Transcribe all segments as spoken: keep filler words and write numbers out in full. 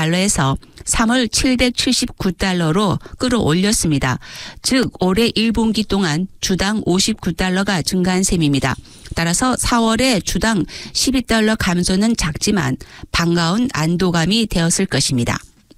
달러에서 삼월 칠백칠십구 달러로 끌어올렸습니다. 즉 올해 일 분기 동안 주당 오십구 달러가 증가한 셈입니다. 따라서 사월에 주당 십이 달러 감소는 작지만 반가운 안도감이 되었을 것입니다.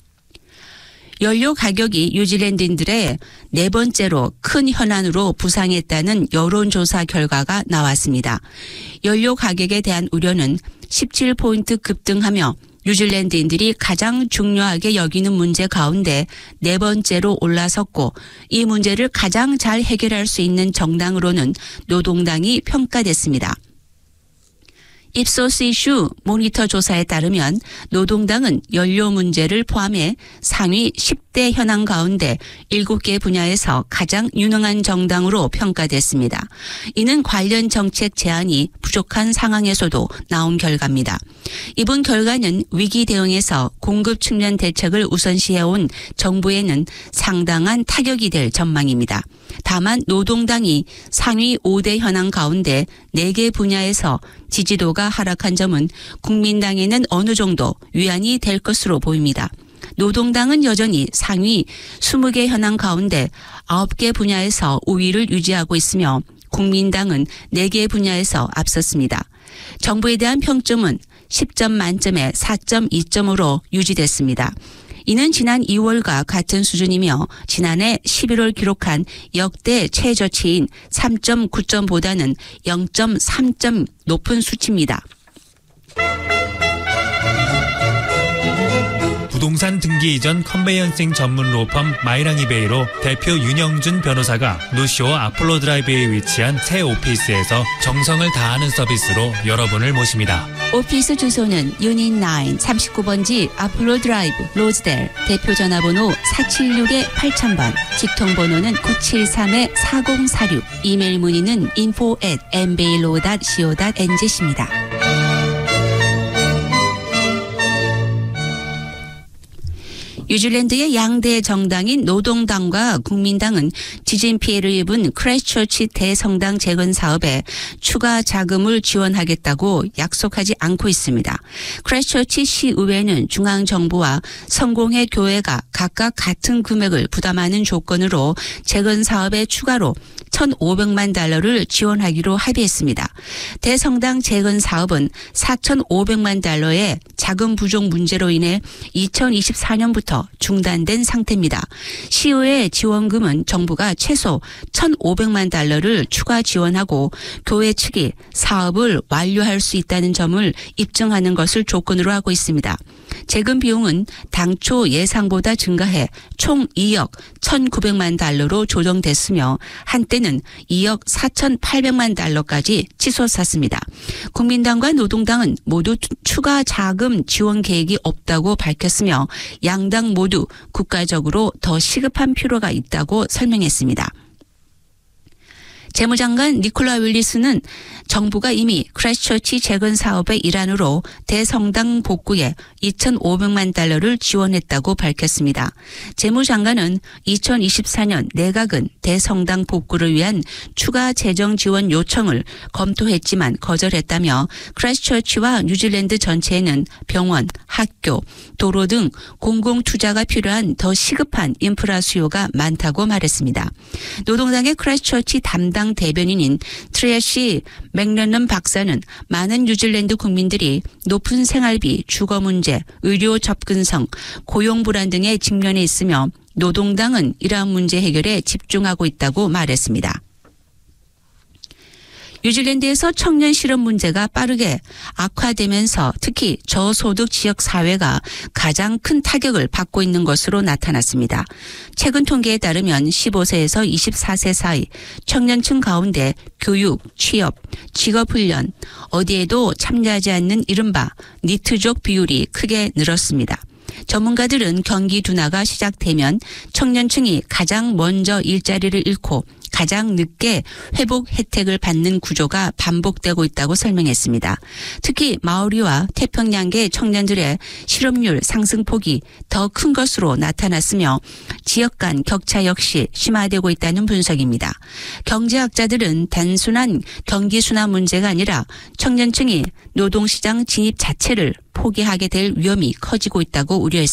연료 가격이 뉴질랜드인들의 네 번째로 큰 현안으로 부상했다는 여론조사 결과가 나왔습니다. 연료 가격에 대한 우려는 십칠 포인트 급등하며 뉴질랜드인들이 가장 중요하게 여기는 문제 가운데 네 번째로 올라섰고 이 문제를 가장 잘 해결할 수 있는 정당으로는 노동당이 평가됐습니다. 입소스 이슈 모니터 조사에 따르면 노동당은 연료 문제를 포함해 상위 십 대 현안 가운데 일곱 개 분야에서 가장 유능한 정당으로 평가됐습니다. 이는 관련 정책 제안이 부족한 상황에서도 나온 결과입니다. 이번 결과는 위기 대응에서 공급 측면 대책을 우선시해온 정부에는 상당한 타격이 될 전망입니다. 다만 노동당이 상위 오 대 현안 가운데 네 개 분야에서 지지도가 하락한 점은 국민당에는 어느 정도 위안이 될 것으로 보입니다. 노동당은 여전히 상위 이십 개 현안 가운데 아홉 개 분야에서 우위를 유지하고 있으며 국민당은 네 개 분야에서 앞섰습니다. 정부에 대한 평점은 십 점 만점에 사 점 이 점으로 유지됐습니다. 이는 지난 이월과 같은 수준이며 지난해 십일월 기록한 역대 최저치인 삼 점 구 점보다는 영 점 삼 점 높은 수치입니다. 부동산 등기 이전 컨베이언싱 전문 로펌 마이랑이베이로 대표 윤영준 변호사가 노쇼 아폴로 드라이브에 위치한 새 오피스에서 정성을 다하는 서비스로 여러분을 모십니다. 오피스 주소는 유닛 구 삼십구 번지 아폴로 드라이브 로즈델, 대표 전화번호 사칠육 팔천 번, 직통번호는 구칠삼 사공사육, 이메일 문의는 인포 앳 엠베일로 닷 씨오 닷 엔지씨입니다. 뉴질랜드의 양대 정당인 노동당과 국민당은 지진 피해를 입은 크라이스트처치 대성당 재건 사업에 추가 자금을 지원하겠다고 약속하지 않고 있습니다. 크라이스트처치 시의회는 중앙정부와 성공회 교회가 각각 같은 금액을 부담하는 조건으로 재건 사업에 추가로 천오백만 달러를 지원하기로 합의했습니다. 대성당 재건 사업은 사천오백만 달러의 자금 부족 문제로 인해 이천이십사 년부터 중단된 상태입니다. 시의회 지원금은 정부가 최소 천오백만 달러를 추가 지원하고 교회 측이 사업을 완료할 수 있다는 점을 입증하는 것을 조건으로 하고 있습니다. 재금 비용은 당초 예상보다 증가해 총 이억 천구백만 달러로 조정됐으며 한때는 이억 사천팔백만 달러까지 치솟았습니다. 국민당과 노동당은 모두 추가 자금 지원 계획이 없다고 밝혔으며 양당 모두 국가적으로 더 시급한 필요가 있다고 설명했습니다. 재무장관 니콜라 윌리스는 정부가 이미 크라이스트처치 재건 사업의 일환으로 대성당 복구에 이천오백만 달러를 지원했다고 밝혔습니다. 재무장관은 이천이십사 년 내각은 대성당 복구를 위한 추가 재정 지원 요청을 검토했지만 거절했다며 크라이스트처치와 뉴질랜드 전체에는 병원, 학교, 도로 등 공공투자가 필요한 더 시급한 인프라 수요가 많다고 말했습니다. 노동당의 크라이스트처치 담당 대변인인 트레시 맥런넌 박사는 많은 뉴질랜드 국민들이 높은 생활비, 주거 문제, 의료 접근성, 고용 불안 등에 직면해 있으며 노동당은 이러한 문제 해결에 집중하고 있다고 말했습니다. 뉴질랜드에서 청년 실업 문제가 빠르게 악화되면서 특히 저소득 지역 사회가 가장 큰 타격을 받고 있는 것으로 나타났습니다. 최근 통계에 따르면 십오 세에서 이십사 세 사이 청년층 가운데 교육, 취업, 직업훈련, 어디에도 참여하지 않는 이른바 니트족 비율이 크게 늘었습니다. 전문가들은 경기 둔화가 시작되면 청년층이 가장 먼저 일자리를 잃고 가장 늦게 회복 혜택을 받는 구조가 반복되고 있다고 설명했습니다. 특히 마오리와 태평양계 청년들의 실업률 상승폭이 더 큰 것으로 나타났으며 지역 간 격차 역시 심화되고 있다는 분석입니다. 경제학자들은 단순한 경기 순환 문제가 아니라 청년층이 노동시장 진입 자체를 포기하게 될 위험이 커지고 있다고 우려했습니다.